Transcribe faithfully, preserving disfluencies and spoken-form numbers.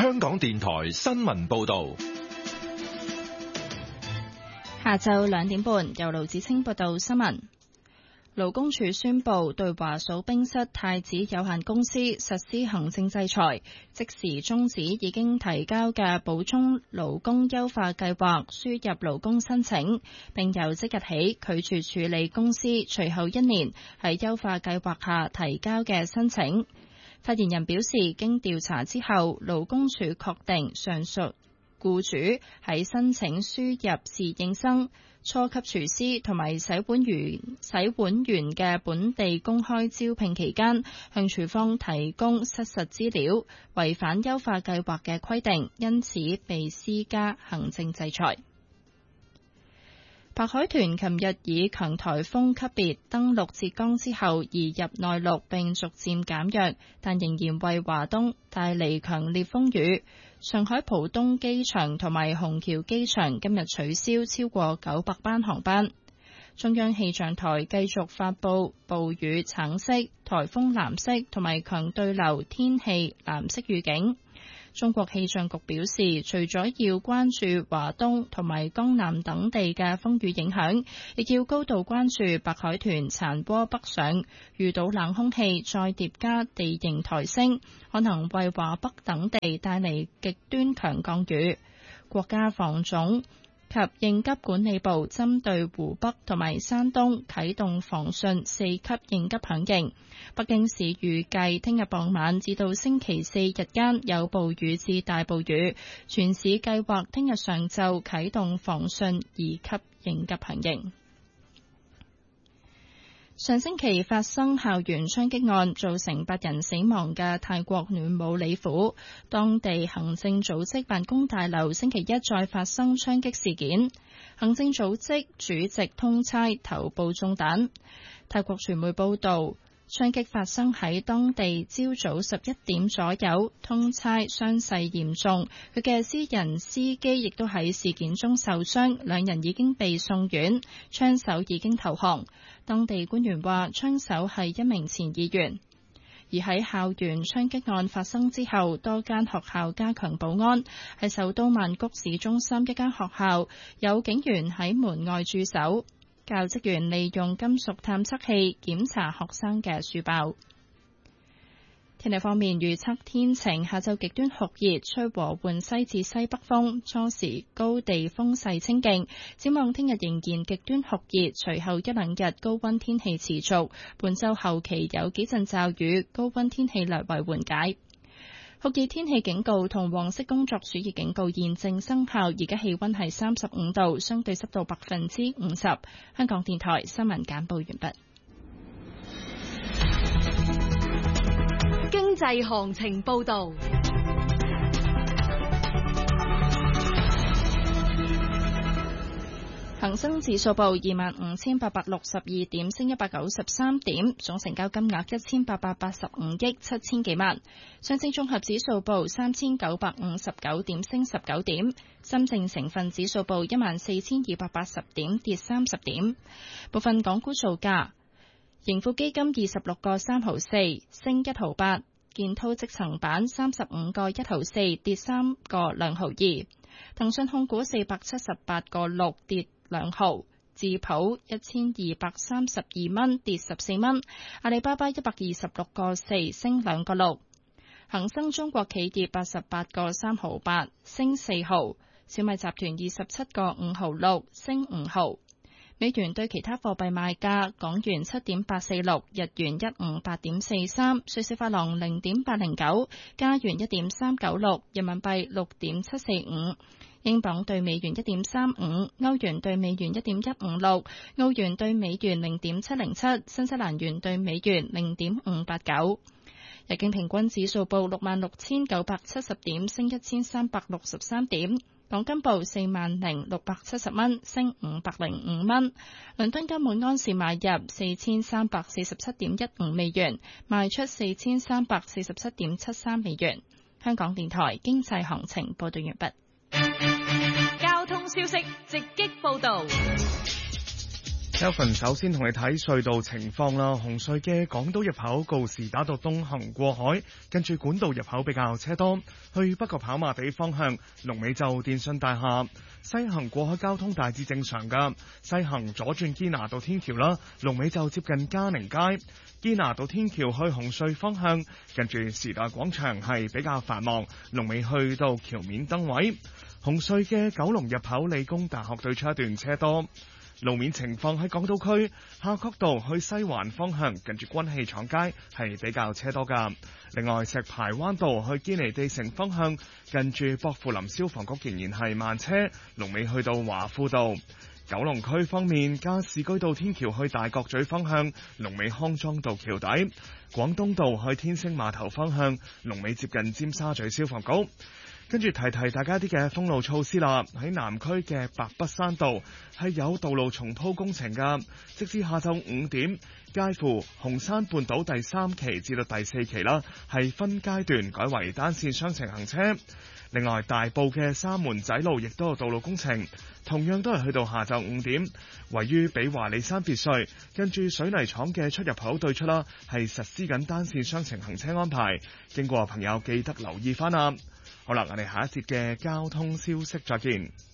香港電台新聞報道。 下晝兩點半，由盧子清報道新聞。勞工處宣布對華數冰室太子有限公司實施行政制裁，即時終止已經提交嘅補充勞工優化計劃輸入勞工申請，並由即日起拒絕處理公司隨後一年喺優化計劃下提交嘅申請。發言人表示，經調查之後，勞工處確定上述僱主喺申請輸入侍應生、初級廚師同埋洗碗員、洗碗員嘅本地公開招聘期間，向處方提供失實資料，違反優化計劃嘅規定，因此被施加行政制裁。白海豚琴日以強颱風級別登陸浙江之後移入內陸並逐漸減弱，但仍然為華東帶嚟強烈風雨。上海浦東機場同埋虹橋機場今日取消超過九百班航班。中央氣象台繼續發布暴雨橙色、颱風藍色同埋強對流天氣藍色預警。中國氣象局表示，除咗要關注華東同埋江南等地嘅風雨影響，亦要高度關注白海豚殘渦北上，遇到冷空氣再疊加地形抬升，可能為華北等地帶嚟極端強降雨。國家防總及應急管理部針對湖北同埋山東啟動防汛四級應急響應。北京市預計聽日傍晚至到星期四日間有暴雨至大暴雨，全市計劃聽日上晝啟動防汛二級應急響應。上星期發生校園槍擊案，造成八人死亡嘅泰國暖武里府，當地行政組織辦公大樓星期一再發生槍擊事件，行政組織主席通差頭部中彈。泰國傳媒報道，槍擊發生喺當地朝早十一點左右，通差傷勢嚴重，佢嘅私人司機亦都喺事件中受傷，兩人已經被送院，槍手已經投降。當地官員話，槍手係一名前議員。而喺校園槍擊案發生之後，多間學校加強保安。喺首都曼谷市中心一間學校，有警員喺門外駐守，教職員利用金屬探測器檢查學生嘅書包。天氣方面，預測天晴，下晝極端酷熱，吹和緩西至西北風，初時高地風勢清勁。展望聽日仍然極端酷熱，隨後一兩日高溫天氣持續。本週後期有幾陣驟雨，高溫天氣略為緩解。酷熱天氣警告同黃色工作暑熱警告現正生效。而家氣溫係三十五度，相對濕度百分之五十。香港電台新聞簡報完畢。 經濟行情報道。 恒生指數報二萬五千八百六十二點，升一百九十三點，總成交金額一千八百八十五億七千幾萬。上證綜合指數報三千九百五十九點，升十九點。深證成分指數報一萬四千二百八十點，跌三十點。部分港股造價：盈富基金二十六個三毫四，升一毫八；建滔積層板三十五個一毫四，跌三個兩毫二；騰訊控股四百七十八個六，跌兩毫；智普一千二百三十二蚊，跌十四蚊；阿里巴巴一百二十六個四，升兩個六；恒生中國企業八十八個三毫八，升四毫；小米集團二十七個五毫六，升五毫。美元對其他貨幣賣價：港元七點八四六，日元一五八點四三，瑞士法郎零點八零九，加元一點三九六，人民幣六點七四五，英鎊對美元一點三五，歐元對美元一點一五六，澳元對美元零點七零七，新西蘭元對美元零點五八九。日經平均指數報六萬六千九百七十點，升一千三百六十三點。港金報四萬零六百七十蚊，升五百零五蚊。倫敦金每安士買入四千三百四十七點一五美元，賣出四千三百四十七點七三美元。香港電台經濟行情報道完畢。 交通消息直擊報道。 Kelvin 首先同你睇隧道情況啦。紅隧嘅港島入口告士打道東行過海，跟住管道入口比較車多。去北角跑馬地方向，龍尾就電信大廈。西行過海交通大致正常噶。西行左轉堅拿道天橋啦，龍尾就接近嘉寧街。堅拿道天橋去紅隧方向，跟住時代廣場係比較繁忙，龍尾去到橋面燈位。紅隧嘅九龍入口理工大學對出一段車多。路面情況喺港島區夏慤道去西環方向，近住軍器廠街係比較車多噶。另外石排灣道去堅尼地城方向，近住薄扶林消防局仍然係慢車，龍尾去到華富道。九龍區方面，加士居道天橋去大角咀方向，龍尾康莊道橋底。廣東道去天星碼頭方向，龍尾接近尖沙咀消防局。跟住提提大家啲嘅封路措施啦。喺南區嘅白筆山道係有道路重鋪工程噶，直至下晝五點，介乎紅山半島第三期至到第四期啦，係分階段改為單線雙程行車。另外，大埔嘅沙門仔路亦都有道路工程，同樣都係去到下晝五點，位於比華利山別墅跟住水泥廠嘅出入口對出啦，係實施緊單線雙程行車安排。經過朋友記得留意翻啦。好啦，我哋下一節嘅交通消息再見。